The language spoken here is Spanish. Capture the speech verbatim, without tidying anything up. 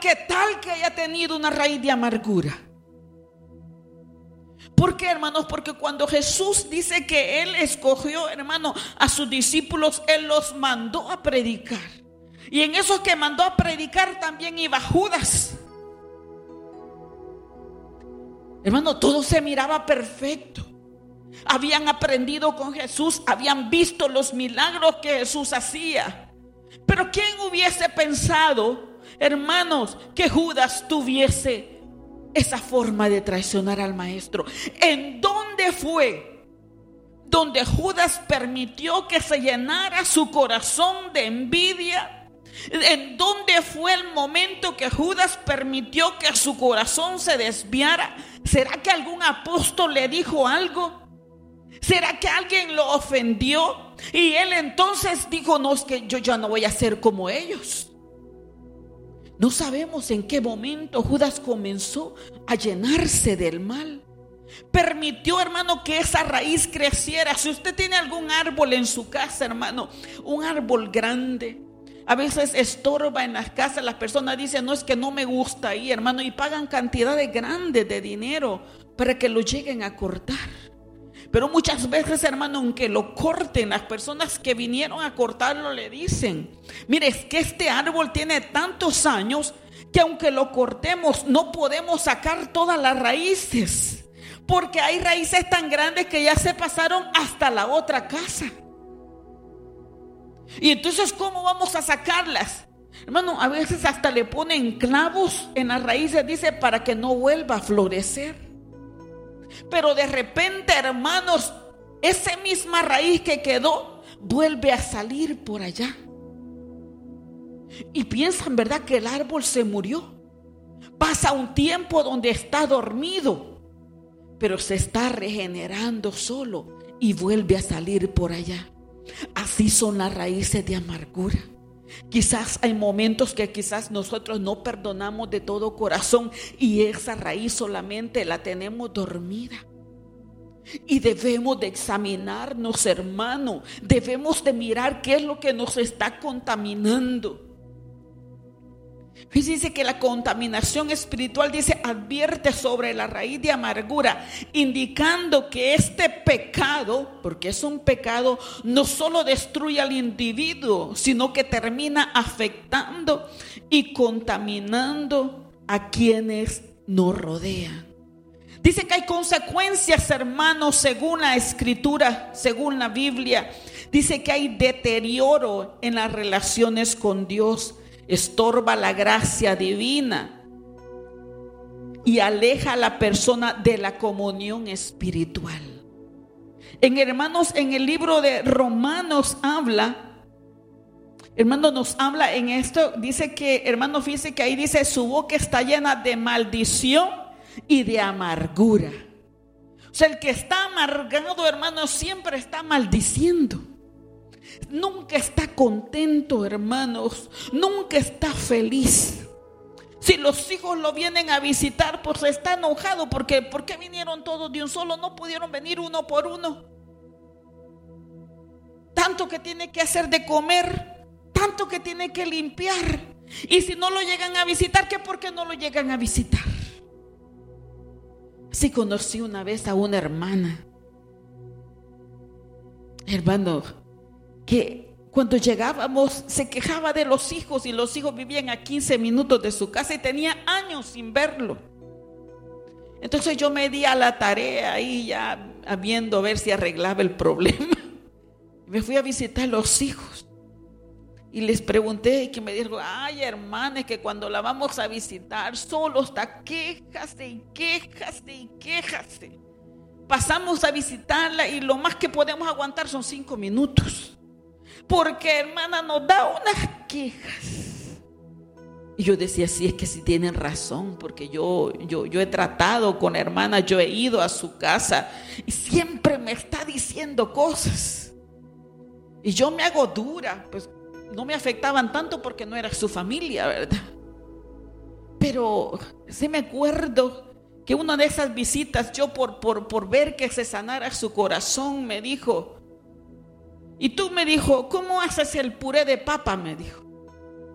¿qué tal que haya tenido una raíz de amargura? ¿Por qué, hermanos? Porque cuando Jesús dice que Él escogió, hermano, a sus discípulos, Él los mandó a predicar. Y en esos que mandó a predicar también iba Judas. Hermano, todo se miraba perfecto. Habían aprendido con Jesús, habían visto los milagros que Jesús hacía. Pero ¿quién hubiese pensado, hermanos, que Judas tuviese esa forma de traicionar al maestro? ¿En dónde fue donde Judas permitió que se llenara su corazón de envidia? ¿En dónde fue el momento que Judas permitió que su corazón se desviara? ¿Será que algún apóstol le dijo algo? ¿Será que alguien lo ofendió? Y él entonces dijo, no, es que yo ya no voy a ser como ellos. No sabemos en qué momento Judas comenzó a llenarse del mal. Permitió, hermano, que esa raíz creciera. Si usted tiene algún árbol en su casa, hermano, un árbol grande, a veces estorba en las casas. Las personas dicen, no, es que no me gusta ahí, hermano, y pagan cantidades grandes de dinero para que lo lleguen a cortar. Pero muchas veces, hermano, aunque lo corten, las personas que vinieron a cortarlo le dicen, mire, es que este árbol tiene tantos años que aunque lo cortemos no podemos sacar todas las raíces, porque hay raíces tan grandes que ya se pasaron hasta la otra casa. Y entonces, ¿cómo vamos a sacarlas? Hermano, a veces hasta le ponen clavos en las raíces, dice, para que no vuelva a florecer. Pero de repente, hermanos, esa misma raíz que quedó vuelve a salir por allá. Y piensan, ¿verdad?, que el árbol se murió. Pasa un tiempo donde está dormido, pero se está regenerando solo y vuelve a salir por allá. Así son las raíces de amargura. Quizás hay momentos que quizás nosotros no perdonamos de todo corazón y esa raíz solamente la tenemos dormida. Y debemos de examinarnos, hermano. Debemos de mirar qué es lo que nos está contaminando. Fíjense que la contaminación espiritual, dice, advierte sobre la raíz de amargura, indicando que este pecado, porque es un pecado, no solo destruye al individuo, sino que termina afectando y contaminando a quienes nos rodean. Dice que hay consecuencias, hermanos, según la Escritura, según la Biblia. Dice que hay deterioro en las relaciones con Dios. Estorba la gracia divina y aleja a la persona de la comunión espiritual. En hermanos, en el libro de Romanos habla, hermano, nos habla en esto, dice que, hermano, fíjese que ahí dice, su boca está llena de maldición y de amargura. O sea, el que está amargado, hermano, siempre está maldiciendo. Nunca está contento, hermanos. Nunca está feliz. Si los hijos lo vienen a visitar, pues está enojado porque ¿por qué vinieron todos de un solo? No pudieron venir uno por uno. Tanto que tiene que hacer de comer, tanto que tiene que limpiar. Y si no lo llegan a visitar, ¿qué por qué no lo llegan a visitar? Sí, conocí una vez a una hermana, hermano, que cuando llegábamos se quejaba de los hijos, y los hijos vivían a quince minutos de su casa y tenía años sin verlo. Entonces yo me di a la tarea ahí ya viendo a ver si arreglaba el problema. Me fui a visitar a los hijos y les pregunté, y que me dijo, ay, hermana, es que cuando la vamos a visitar solo está quéjase y quéjase y quéjase. Pasamos a visitarla y lo más que podemos aguantar son cinco minutos. Porque, hermana, nos da unas quejas. Y yo decía, sí, es que sí tienen razón, porque yo, yo, yo he tratado con la hermana, yo he ido a su casa y siempre me está diciendo cosas. Y yo me hago dura, pues no me afectaban tanto porque no era su familia, ¿verdad? Pero sí me acuerdo que una de esas visitas, yo por, por, por ver que se sanara su corazón, me dijo, y tú, me dijo, ¿cómo haces el puré de papa? Me dijo.